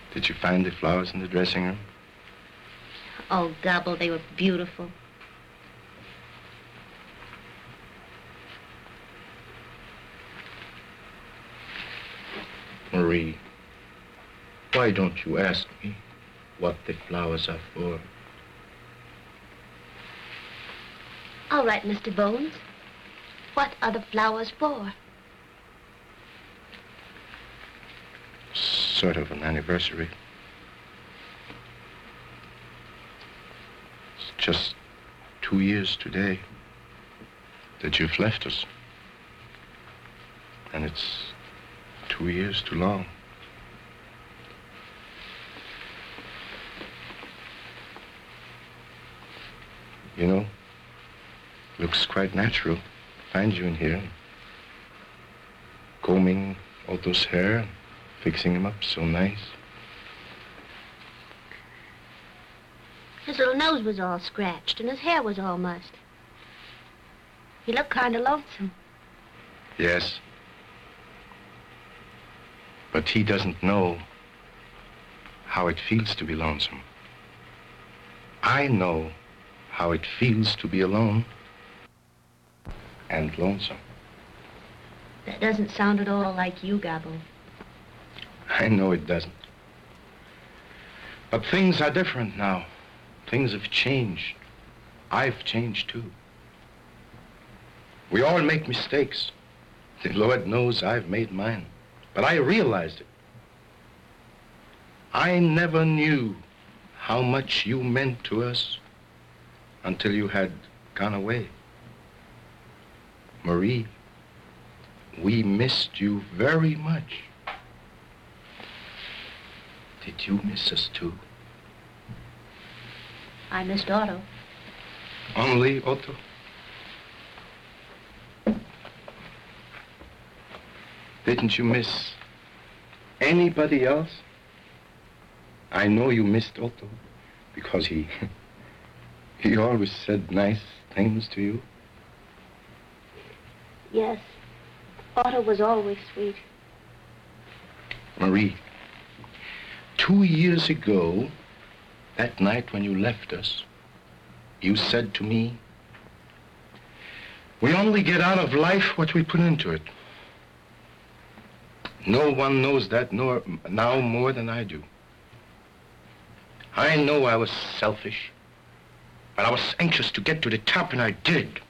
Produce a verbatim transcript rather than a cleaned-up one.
Did you find the flowers in the dressing room? Oh, Gobble, they were beautiful. Marie, why don't you ask me what the flowers are for? All right, Mister Bones. What are the flowers for? Sort of an anniversary. It's just two years today that you've left us. And it's two years too long. You know, looks quite natural to find you in here, combing Otto's hair, fixing him up so nice. His little nose was all scratched and his hair was all mussed. He looked kind of lonesome. Yes. But he doesn't know how it feels to be lonesome. I know how it feels to be alone and lonesome. That doesn't sound at all like you, Gobble. I know it doesn't. But things are different now. Things have changed. I've changed too. We all make mistakes. The Lord knows I've made mine. But I realized it. I never knew how much you meant to us until you had gone away. Marie, we missed you very much. Did you miss us too? I missed Otto. Only Otto? Didn't you miss anybody else? I know you missed Otto because he he always said nice things to you. Yes, Otto was always sweet. Marie, two years ago, that night when you left us, you said to me, we only get out of life what we put into it. No one knows that nor, now more than I do. I know I was selfish, but I was anxious to get to the top, and I did.